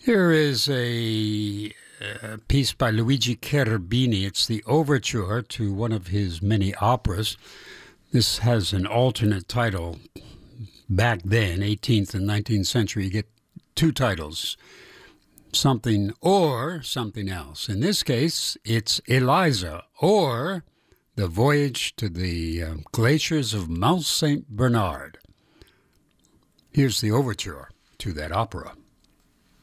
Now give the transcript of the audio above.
Here is a piece by Luigi Cherubini. It's the overture to one of his many operas. This has an alternate title. Back then, 18th and 19th century, you get two titles, something or something else. In this case, it's Eliza or The Voyage to the Glaciers of Mount St. Bernard. Here's the overture to that opera.